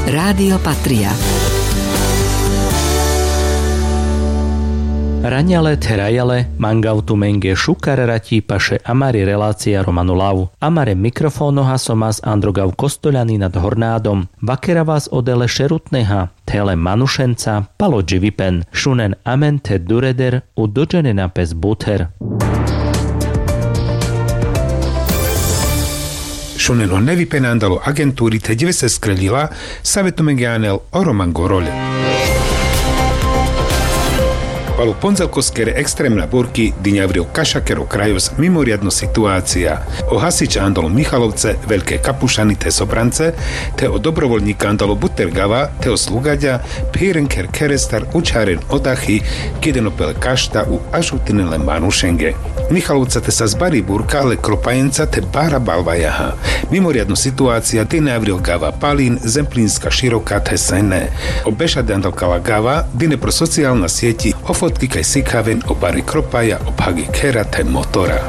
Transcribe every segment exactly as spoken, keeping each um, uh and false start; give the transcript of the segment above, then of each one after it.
Rádio Patria. Raňale terajale, mangautu menge šukararati paše amari relácia Romanu Lau. Amare mikrofónoha somas Androgav Kostolany nad Hornádom. Vakera vás odele šerutneha, tele manušenca, palo dživipen, šunen amente dureder, u dođene napes buter. Šuneno nevipenandalo agentúri te dve se skrelila, savetomenge anel o Roman Gorolje. Palu ponzelkoskere ekstrémna burky dyňavril kašakero krajos mimoriadno situácia. O hasič andalo Michalovce, veľké kapušany te sobrance, te o dobrovoľníka andalo Butergava, te o slugaďa, pírenker kerestar učáren odachy, kidenopele kašta u ažutinele manušenge. Michalovca te sa zbarí burka, ale kropajenca te bára balvajaha. Mimoriadno situácia dyňavril gava palín, zemplínska široká te sene. O bešade andalkala gava, dyne pro sociálna sieti o fotky kaj sikaven o bari kropaja o bhagi kerate motora.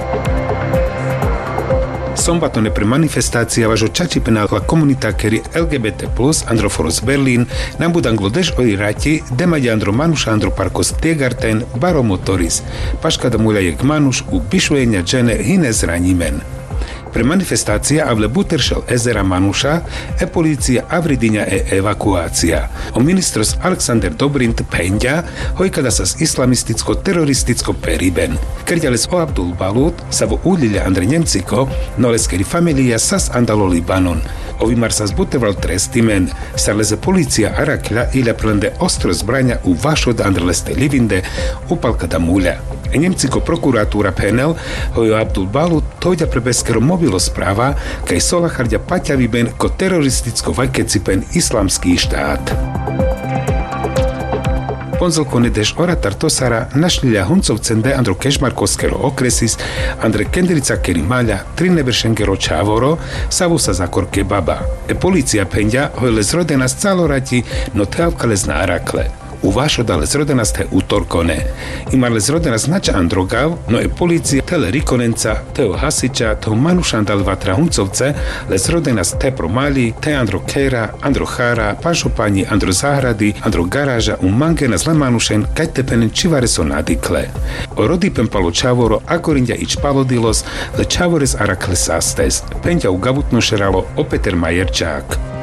Sombatone pre manifestácia važo čači penálka komunita keri el gé bé té plus Androforos Berlín nám budanglo dež oj rati demaďa Andro Manuša Andro Parkos Tiegarten baro motoris. Paška da muľajek Manuš u pišujenja džene hine zranimen. Pre manifestácia a vle buteršel ezera Manuša e polícia avridyňa e evakuácia. O ministros Alexander Dobrint penďa hojkada sa z islamisticko-teroristicko periben. Kerďales o Abdul Balut sa vo údliľa Andre Nemciko, no leskeri familia sas andalo Libanon. O vymar sa zbuteval trestimen. Sarleze polícia Arakľa ila prelende ostro zbraňa u vašod Andreleste Livinde upalka da muľa. Nemciko prokuratúra penel hojo Abdul Balut toďa pre beskero mobilo správa, kaj sola charďa paťavý ben ko teroristicko vajkecipen islamský štát. Ponzelko nedež oratar Tosara našliľa huncovcende Andro Kešmarkovskero okresis, Andre Kendrica keri maľa, trineveršenkero čávoro, savu sa zakorke baba. E polícia penďa hojle zrodena z calorati, no teavkale zna Arakle. U vašo dale zrodena ste utorkone. Imarle zrodena znača Androgav, no e polícia tele rikonenca, teo hasiča, teo manušandal vatra huncovce, le zrodena ste promali, te Andro Kera, Andro Chára, pašopani, Andro Záhrady, Andro Garáža, u mangena zle manušen, kaj tepenen čivare so nadikle. O rodipen palo čavoro, akorinďa ič palodilos, le čavores Arakle sastes. Penťa u gavutno šeralo o Peter Majerčák.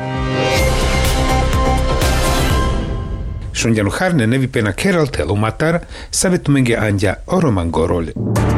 Šundjanu harne nevipena keral te lumatar, savetumenge andja o Roman Gorolje.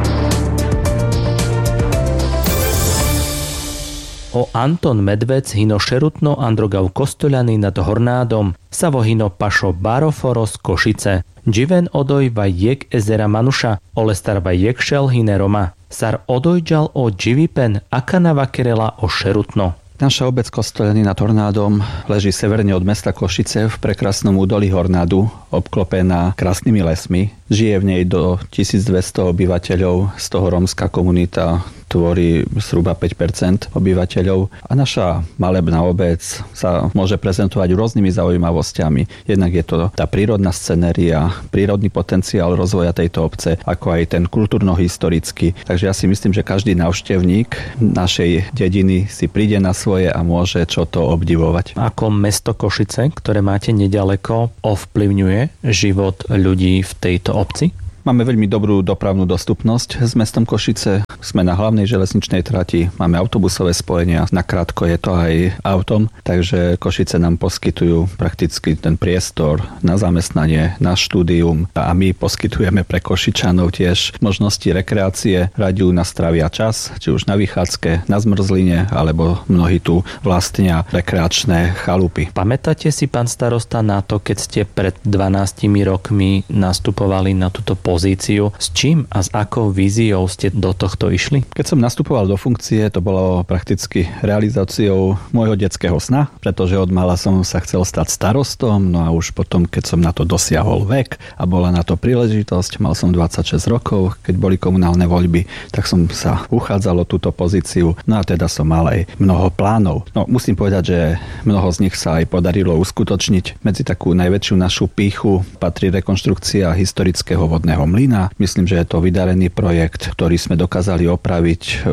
O Anton Medvec hino šerutno Androgav Kostolany nad Hornádom, savo hino pašo Baroforos Košice. Dživen odoj vaj jek ezera Manuša, olestar vaj jek šel hine Roma. Sar odojďal o dživipen akanava kerela o šerutno. Naša obec Kostolany nad Hornádom leží severne od mesta Košice v prekrásnom údolí Hornádu, obklopená krásnymi lesmi. Žije v nej do tisícdvesto obyvateľov, z toho rómska komunita tvorí zhruba päť percent obyvateľov a naša malebná obec sa môže prezentovať rôznymi zaujímavosťami. Jednak je to tá prírodná scenéria, prírodný potenciál rozvoja tejto obce, ako aj ten kultúrno-historický. Takže ja si myslím, že každý návštevník našej dediny si príde na svoje a môže čo to obdivovať. Ako mesto Košice, ktoré máte nedaleko, ovplyvňuje život ľudí v tejto obci? Máme veľmi dobrú dopravnú dostupnosť s mestom Košice. Sme na hlavnej železničnej trati, máme autobusové spojenia, nakrátko je to aj autom, takže Košice nám poskytujú prakticky ten priestor na zamestnanie, na štúdium a my poskytujeme pre Košičanov tiež možnosti rekreácie. Radi u nás trávia čas, či už na vychádzke, na zmrzline, alebo mnohí tu vlastnia rekreačné chalupy. Pamätáte si, pán starosta, na to, keď ste pred dvanástimi rokmi nastupovali na túto pozíciu? pozíciu. S čím a s akou víziou ste do tohto išli? Keď som nastupoval do funkcie, to bolo prakticky realizáciou môjho detského sna, pretože od mala som sa chcel stať starostom, no a už potom, keď som na to dosiahol vek a bola na to príležitosť, mal som dvadsaťšesť rokov, keď boli komunálne voľby, tak som sa uchádzal o túto pozíciu, no a teda som mal aj mnoho plánov. No musím povedať, že mnoho z nich sa aj podarilo uskutočniť. Medzi takú najväčšiu našu pýchu patrí rekonštrukcia historického vodného mlyna. Myslím, že je to vydarený projekt, ktorý sme dokázali opraviť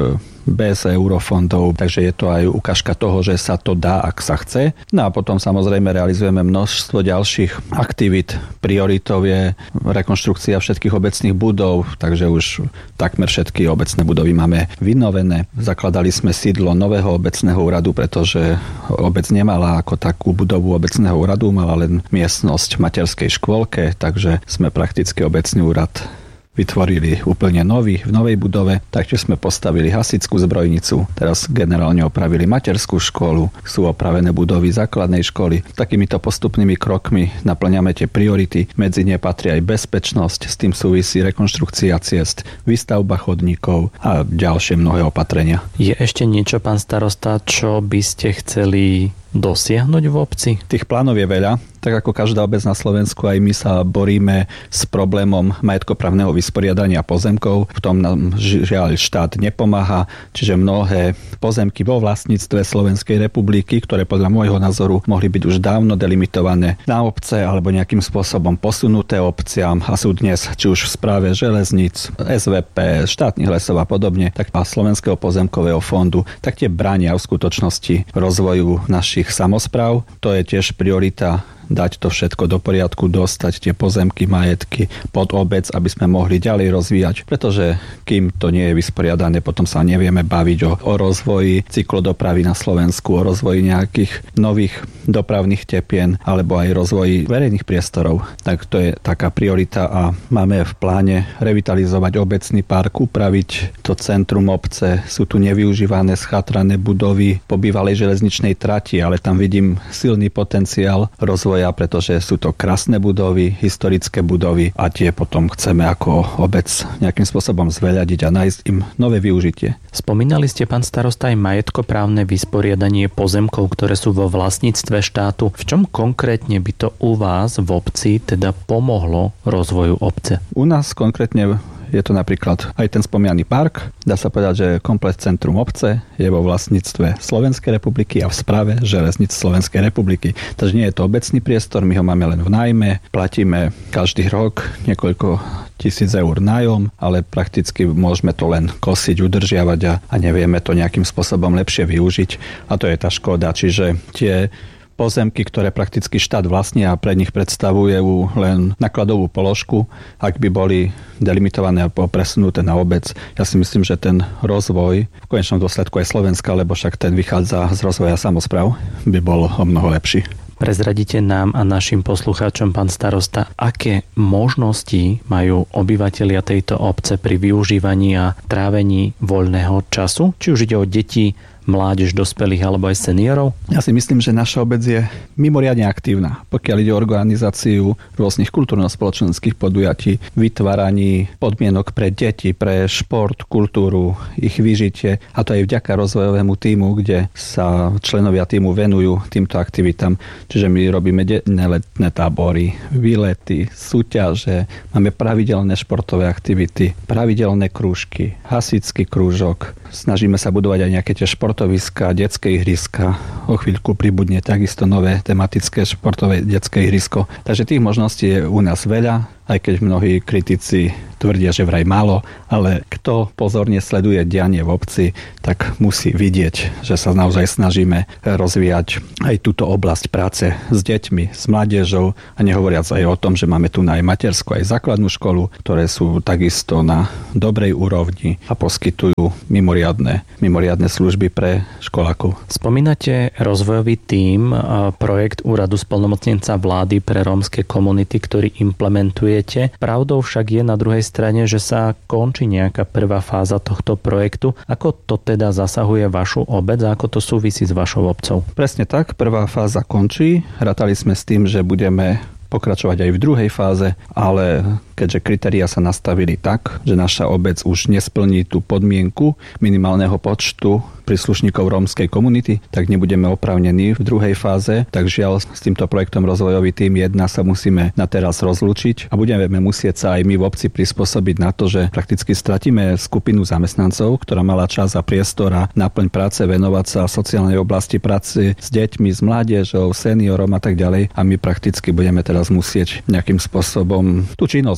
bez eurofondov, takže je to aj ukážka toho, že sa to dá, ak sa chce. No a potom samozrejme realizujeme množstvo ďalších aktivít. Prioritou je rekonštrukcia všetkých obecných budov, takže už takmer všetky obecné budovy máme vynovené. Zakladali sme sídlo nového obecného úradu, pretože obec nemala ako takú budovu obecného úradu, mala len miestnosť v materskej škôlke, takže sme prakticky obecný úrad vytvorili úplne nový, v novej budove. Taktiež sme postavili hasičskú zbrojnicu, teraz generálne opravili materskú školu, sú opravené budovy základnej školy. Takýmito postupnými krokmi naplňame tie priority, medzi ne patrí aj bezpečnosť, s tým súvisí rekonštrukcia ciest, výstavba chodníkov a ďalšie mnohé opatrenia. Je ešte niečo, pán starosta, čo by ste chceli dosiahnuť v obci? Tých plánov je veľa. Tak ako každá obec na Slovensku, aj my sa boríme s problémom majetkoprávneho vysporiadania pozemkov. V tom nám žiaľ štát nepomáha, čiže mnohé pozemky vo vlastníctve Slovenskej republiky, ktoré podľa môjho názoru mohli byť už dávno delimitované na obce alebo nejakým spôsobom posunuté obciam a sú dnes či už v správe železníc, es vé pé, štátnych lesov a podobne, tak a Slovenského pozemkového fondu, tak tie bránia v skutočnosti rozvoju našich samospráv. To je tiež priorita, dať to všetko do poriadku, dostať tie pozemky, majetky pod obec, aby sme mohli ďalej rozvíjať. Pretože kým to nie je vysporiadané, potom sa nevieme baviť o, o rozvoji cyklodopravy na Slovensku, o rozvoji nejakých nových dopravných tepien alebo aj rozvoji verejných priestorov. Tak to je taká priorita a máme v pláne revitalizovať obecný park, upraviť to centrum obce. Sú tu nevyužívané schatrané budovy po bývalej železničnej trati, ale tam vidím silný potenciál rozvoja, pretože sú to krásne budovy, historické budovy a tie potom chceme ako obec nejakým spôsobom zveľadiť a nájsť im nové využitie. Spomínali ste, pán starosta, aj majetkoprávne vysporiadanie pozemkov, ktoré sú vo vlastníctve štátu. V čom konkrétne by to u vás v obci teda pomohlo rozvoju obce? U nás konkrétne je to napríklad aj ten spomínaný park. Dá sa povedať, že komplet centrum obce je vo vlastníctve Slovenskej republiky a v správe železníc Slovenskej republiky. Takže nie je to obecný priestor, my ho máme len v nájme, platíme každý rok niekoľko tisíc eur nájom, ale prakticky môžeme to len kosiť, udržiavať a, a nevieme to nejakým spôsobom lepšie využiť. A to je tá škoda. Čiže tie pozemky, ktoré prakticky štát vlastní a pre nich predstavujú len nakladovú položku, ak by boli delimitované a presunuté na obec. Ja si myslím, že ten rozvoj v konečnom dôsledku aj Slovenska, lebo však ten vychádza z rozvoja samospráv, by bol o mnoho lepší. Prezradite nám a našim poslucháčom, pán starosta, aké možnosti majú obyvatelia tejto obce pri využívaní a trávení voľného času? Či už ide o deti, mládež, dospelých alebo aj seniorov? Ja si myslím, že naša obec je mimoriadne aktívna, pokiaľ ide o organizáciu rôznych kultúrno-spoločenských podujatí, vytváraní podmienok pre deti, pre šport, kultúru, ich vyžitie, a to aj vďaka rozvojovému tímu, kde sa členovia tímu venujú týmto aktivitám. Čiže my robíme denné letné tábory, výlety, súťaže, máme pravidelné športové aktivity, pravidelné krúžky, hasičský krúžok, snažíme sa budovať aj nejaké tie športoviska, detské ihriska. O chvíľku pribudne takisto nové tematické športové detské ihrisko. Takže tých možností je u nás veľa, aj keď mnohí kritici tvrdia, že vraj málo, ale kto pozorne sleduje dianie v obci, tak musí vidieť, že sa naozaj snažíme rozvíjať aj túto oblasť práce s deťmi, s mládežou, a nehovoriac aj o tom, že máme tu aj materskú, aj základnú školu, ktoré sú takisto na dobrej úrovni a poskytujú mimoriadne, mimoriadne služby pre školákov. Spomínate rozvojový tím, projekt Úradu splnomocnenca vlády pre rómske komunity, ktorý implementuje. Pravdou však je na druhej strane, že sa končí nejaká prvá fáza tohto projektu. Ako to teda zasahuje vašu obec a ako to súvisí s vašou obcou? Presne tak, prvá fáza končí. Rátali sme s tým, že budeme pokračovať aj v druhej fáze, ale keďže kritériá sa nastavili tak, že naša obec už nesplní tú podmienku minimálneho počtu príslušníkov rómskej komunity, tak nebudeme oprávnení v druhej fáze. Tak žiaľ, s týmto projektom rozvojový tím jedna sa musíme na teraz rozlúčiť a budeme musieť sa aj my v obci prispôsobiť na to, že prakticky stratíme skupinu zamestnancov, ktorá mala čas a priestor a náplň práce venovať sa sociálnej oblasti práce s deťmi, s mládežou, seniorom a tak ďalej. A my prakticky budeme teraz musieť nejakým spôsobom tú činnosť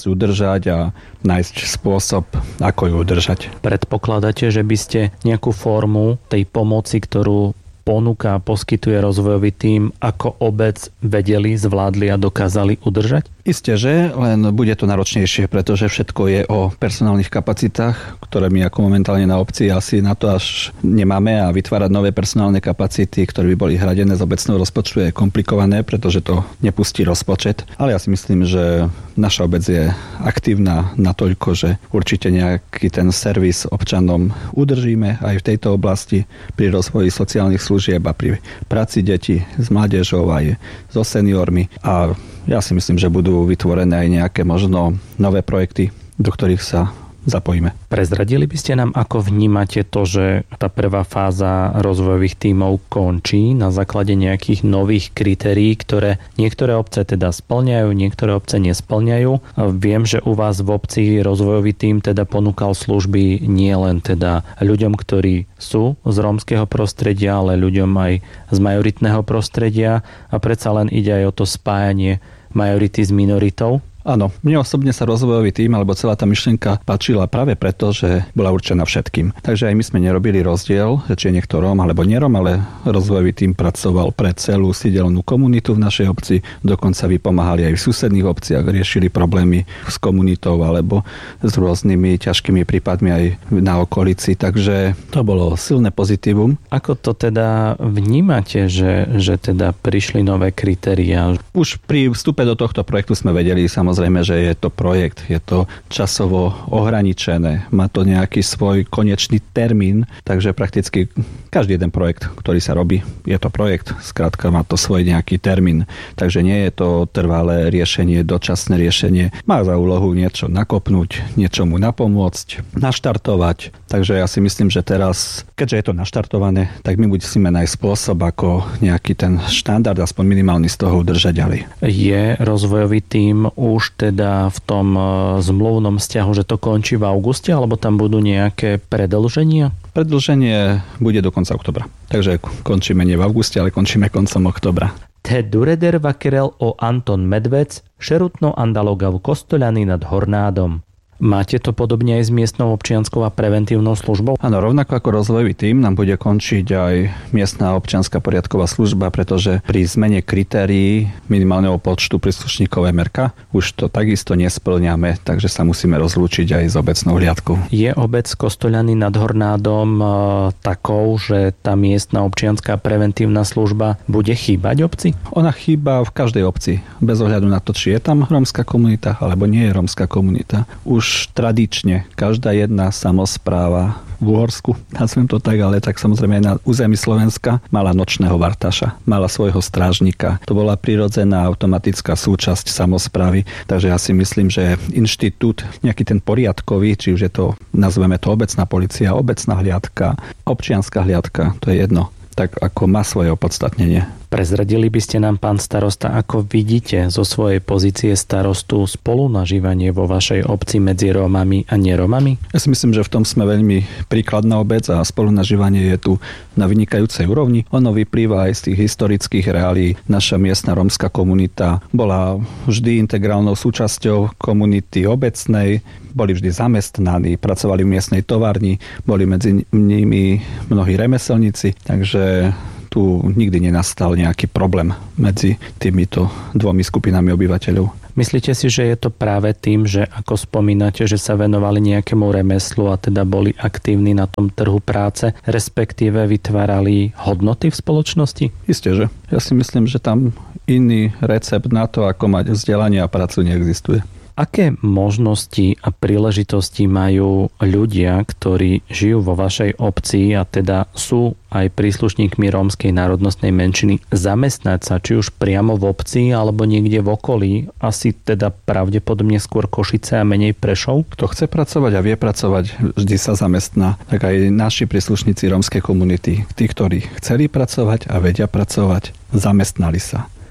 oblasť udržať a nájsť spôsob, ako ju udržať. Predpokladáte, že by ste nejakú formu tej pomoci, ktorú ponúka, poskytuje rozvojový tím, ako obec vedeli, zvládli a dokázali udržať? Isté, že, len bude to náročnejšie, pretože všetko je o personálnych kapacitách, ktoré my ako momentálne na obci asi na to až nemáme a vytvárať nové personálne kapacity, ktoré by boli hradené z obecného rozpočtu je komplikované, pretože to nepustí rozpočet. Ale ja si myslím, že naša obec je aktívna natoľko, že určite nejaký ten servis občanom udržíme aj v tejto oblasti pri rozvoji sociálnych služieb a pri práci detí s mládežou aj so seniormi a ja si myslím, že budú vytvorené aj nejaké možno nové projekty, do ktorých sa zapojíme. Prezradili by ste nám, ako vnímate to, že tá prvá fáza rozvojových tímov končí na základe nejakých nových kritérií, ktoré niektoré obce teda splňajú, niektoré obce nesplňajú. Viem, že u vás v obci rozvojový tím teda ponúkal služby nie len teda ľuďom, ktorí sú z rómskeho prostredia, ale ľuďom aj z majoritného prostredia a predsa len ide aj o to spájanie majority s minoritou. Áno, mne osobne sa rozvojový tím alebo celá tá myšlienka páčila práve preto, že bola určená všetkým. Takže aj my sme nerobili rozdiel, či je niekto Róm alebo nerom, ale rozvojový tím pracoval pre celú sídelnú komunitu v našej obci. Dokonca vypomáhali aj v susedných obciach, riešili problémy s komunitou alebo s rôznymi ťažkými prípadmi aj na okolici. Takže to bolo silné pozitívum. Ako to teda vnímate, že, že teda prišli nové kritériá? Už pri vstupe do tohto projektu sme vedeli samozrejme, Samozrejme, že je to projekt, je to časovo ohraničené, má to nejaký svoj konečný termín, takže prakticky každý jeden projekt, ktorý sa robí, je to projekt, skrátka má to svoj nejaký termín, takže nie je to trvalé riešenie, dočasné riešenie, má za úlohu niečo nakopnúť, niečomu napomôcť, naštartovať, takže ja si myslím, že teraz, keďže je to naštartované, tak my musíme nájsť spôsob, ako nejaký ten štandard, aspoň minimálny z toho udržať ďalej. Je rozvojový tím už teda v tom zmluvnom vzťahu, že to končí v auguste, alebo tam budú nejaké predĺženia? Predĺženie bude do konca oktobra. Takže končíme nie v auguste, ale končíme koncom oktobra. Te dureder vakerel o Anton Medvec, šerutno andalogav Kostoľany nad Hornádom. Máte to podobne aj s miestnou občianskou a preventívnou službou? Áno, rovnako ako rozvojový tím nám bude končiť aj miestna občianska poriadková služba, pretože pri zmene kritérií minimálneho počtu príslušníkov em er ká už to takisto nesplňame, takže sa musíme rozlúčiť aj s obecnou hliadkou. Je obec Kostoľany nad Hornádom e, takou, že tá miestna občianská preventívna služba bude chýbať obci? Ona chýba v každej obci, bez ohľadu na to, či je tam rómska komunita alebo nie je rómska komunita. Už Už tradične každá jedna samospráva v Uhorsku, nazvem to tak, ale tak samozrejme aj na území Slovenska, mala nočného vartaša, mala svojho strážnika. To bola prirodzená automatická súčasť samosprávy, takže ja si myslím, že inštitút, nejaký ten poriadkový, či už je to, nazveme to obecná polícia, obecná hliadka, občianska hliadka, to je jedno, tak ako má svoje opodstatnenie. Prezradili by ste nám, pán starosta, ako vidíte zo svojej pozície starostu spolunažívanie vo vašej obci medzi Rómami a nerómami? Ja si myslím, že v tom sme veľmi príkladná obec a spolunažívanie je tu na vynikajúcej úrovni. Ono vyplýva aj z tých historických reálií. Naša miestna rómska komunita bola vždy integrálnou súčasťou komunity obecnej, boli vždy zamestnaní, pracovali v miestnej továrni, boli medzi nimi mnohí remeselníci, takže tu nikdy nenastal nejaký problém medzi týmito dvomi skupinami obyvateľov. Myslíte si, že je to práve tým, že ako spomínate, že sa venovali nejakému remeslu a teda boli aktívni na tom trhu práce, respektíve vytvárali hodnoty v spoločnosti? Isté, že. Ja si myslím, že tam iný recept na to, ako mať vzdelanie a prácu, neexistuje. Aké možnosti a príležitosti majú ľudia, ktorí žijú vo vašej obci a teda sú aj príslušníkmi rómskej národnostnej menšiny, zamestnať sa či už priamo v obci alebo niekde v okolí? Asi teda pravdepodobne skôr Košice a menej Prešov? Kto chce pracovať a vie pracovať, vždy sa zamestná. Tak aj naši príslušníci rómskej komunity, tí, ktorí chceli pracovať a vedia pracovať, zamestnali sa.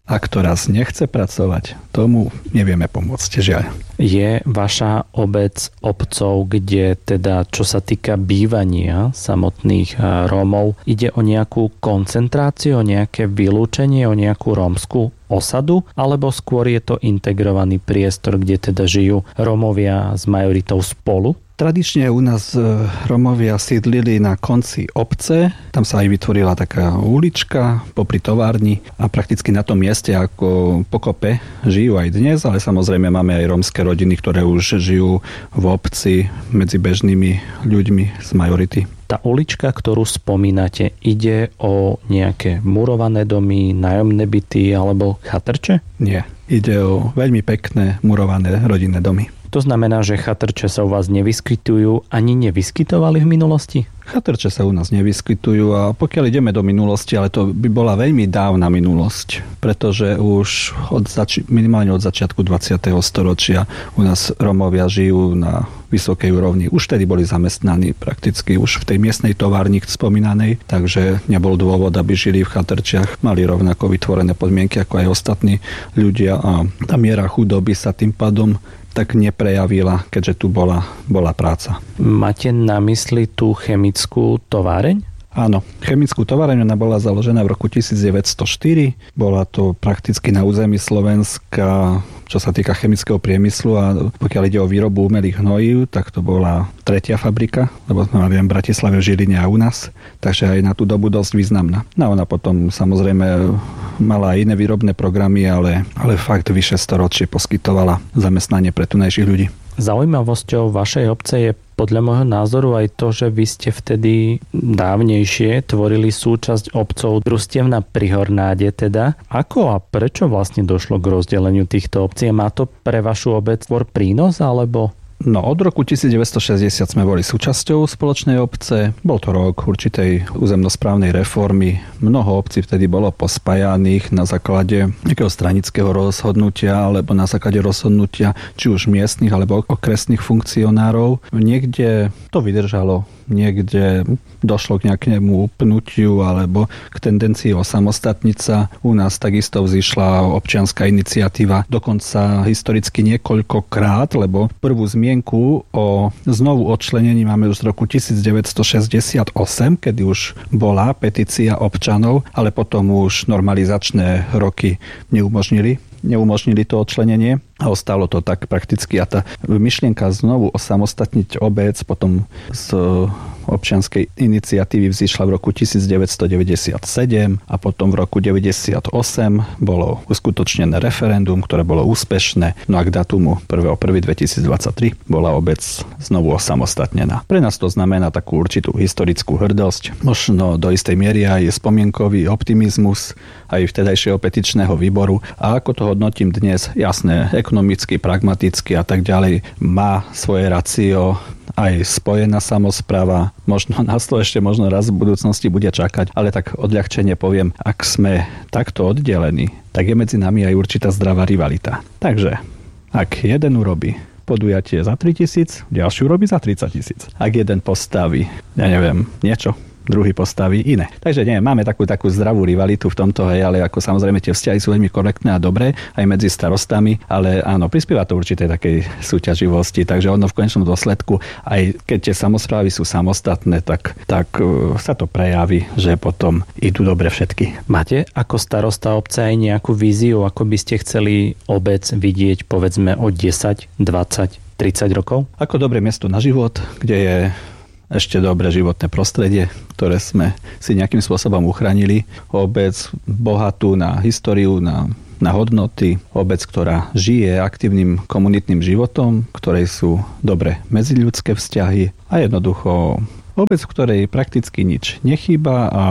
a kto raz nechce pracovať, tomu nevieme pomôcť, žiaľ. Je vaša obec obcov, kde teda, čo sa týka bývania samotných Rómov, ide o nejakú koncentráciu, o nejaké vylúčenie, o nejakú rómskú osadu, alebo skôr je to integrovaný priestor, kde teda žijú Rómovia s majoritou spolu? Tradične u nás Rómovia sídlili na konci obce, tam sa aj vytvorila taká ulička popri továrni a prakticky na tom mieste ako pokope žijú aj dnes, ale samozrejme máme aj rómske rodiny, ktoré už žijú v obci medzi bežnými ľuďmi z majority. Tá ulička, ktorú spomínate, ide o nejaké murované domy, nájomné byty alebo chatrče? Nie, ide o veľmi pekné murované rodinné domy. To znamená, že chatrče sa u vás nevyskytujú ani nevyskytovali v minulosti? Chatrče sa u nás nevyskytujú a pokiaľ ideme do minulosti, ale to by bola veľmi dávna minulosť, pretože už od zači- minimálne od začiatku dvadsiateho storočia u nás Rómovia žijú na vysokej úrovni. Už tedy boli zamestnaní prakticky už v tej miestnej továrni spomínanej, takže nebol dôvod, aby žili v chatrčiach. Mali rovnako vytvorené podmienky ako aj ostatní ľudia a tá miera chudoby sa tým pádom tak neprejavila, keďže tu bola, bola práca. Máte na mysli tú chemickú továreň? Áno, chemickú továreň, ona bola založená v roku devätnásťstoštyri. Bola to prakticky na území Slovenska, čo sa týka chemického priemyslu a pokiaľ ide o výrobu umelých hnojív, tak to bola tretia fabrika, lebo sme mali v Bratislave, v Žiline a u nás, takže aj na tú dobu dosť významná. No ona potom samozrejme mala aj iné výrobné programy, ale, ale fakt vyše storočie poskytovala zamestnanie pre tunajších ľudí. Zaujímavosťou vašej obce je podľa môjho názoru aj to, že vy ste vtedy dávnejšie tvorili súčasť obcov Družstevna pri Hornáde teda. Ako a prečo vlastne došlo k rozdeleniu týchto obcí? Má to pre vašu obec skôr prínos, alebo... No, od roku devätnásťstošesťdesiat sme boli súčasťou spoločnej obce. Bol to rok určitej územnosprávnej reformy. Mnoho obcí vtedy bolo pospájaných na základe nejakého stranického rozhodnutia alebo na základe rozhodnutia či už miestnych alebo okresných funkcionárov. Niekde to vydržalo, niekde došlo k nejakému upnutiu alebo k tendencii osamostatniť sa. U nás takisto vzýšla občianska iniciatíva, dokonca historicky niekoľkokrát, lebo prvú zmienku o znovu odčlenení máme už z roku devätnásťstošesťdesiatosem, kedy už bola petícia občanov, ale potom už normalizačné roky neumožnili neumožnili to odčlenenie a ostalo to tak prakticky a tá myšlienka znovu osamostatniť obec potom z občianskej iniciatívy vzýšla v roku devätnásťstodeväťdesiatsedem a potom v roku deväťdesiatosem bolo uskutočnené referendum, ktoré bolo úspešné. No a k datumu prvého prvého dvetisícdvadsaťtri bola obec znovu osamostatnená. Pre nás to znamená takú určitú historickú hrdosť, možno do istej miery aj spomienkový optimizmus aj vtedajšieho petičného výboru. A ako to hodnotím dnes, jasné, ekonomicky, pragmaticky a tak ďalej, má svoje ratio, aj spojená samospráva. Možno nás to ešte možno raz v budúcnosti bude čakať, ale tak odľahčenie poviem, ak sme takto oddelení, tak je medzi nami aj určitá zdravá rivalita. Takže, ak jeden urobí podujatie za tritisíc, ďalší urobí za tridsať tisíc. Ak jeden postaví, ja neviem, niečo, druhý postaví iné. Takže nie, máme takú, takú zdravú rivalitu v tomto, hej, ale ako samozrejme tie vzťahy sú veľmi korektné a dobré aj medzi starostami, ale áno, prispieva to určitej takej súťaživosti, takže ono v konečnom dôsledku, aj keď tie samosprávy sú samostatné, tak, tak uh, sa to prejaví, že potom idú dobre všetky. Máte ako starosta obce aj nejakú víziu, ako by ste chceli obec vidieť povedzme o desať, dvadsať, tridsať rokov? Ako dobré miesto na život, kde je ešte dobré životné prostredie, ktoré sme si nejakým spôsobom uchránili. Obec bohatú na históriu, na, na hodnoty. Obec, ktorá žije aktívnym komunitným životom, ktorej sú dobré medziľudské vzťahy a jednoducho obec, v ktorej prakticky nič nechýba a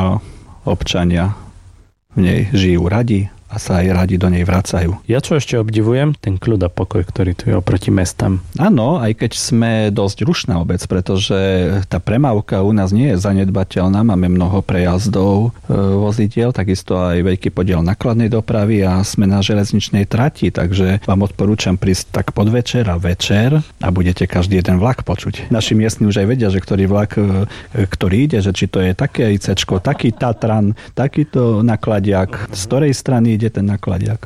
občania v nej žijú radi a sa aj radi do nej vracajú. Ja čo ešte obdivujem, ten kľud a pokoj, ktorý tu je oproti mestám. Áno, aj keď sme dosť rušná obec, pretože tá premávka u nás nie je zanedbateľná, máme mnoho prejazdov e, vozidiel, takisto aj veľký podiel nákladnej dopravy a sme na železničnej trati, takže vám odporúčam prísť tak podvečer a večer a budete každý jeden vlak počuť. Naši miestni už aj vedia, že ktorý vlak, e, ktorý ide, že či to je také ICčko, taký Tatran, takýto nakladiak, z ktorej strany ide bude ten nakladiak.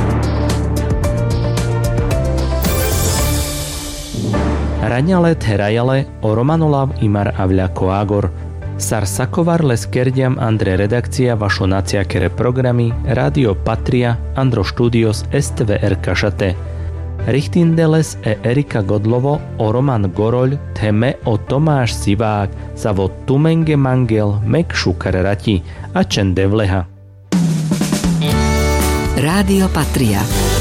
Raňale therajale o Romanolav imar avľako Ágor. Sar sakovar les kerdiam Andre redakcia vašo naciakere programy Radio Patria Andro Studios es té vé er kašate. Richtindeles e Erika Godlovo o Roman Goroľ teme o Tomáš Sivák zavo Tumenge Mangel mek šukar rati a čen devleha. Rádio Patria.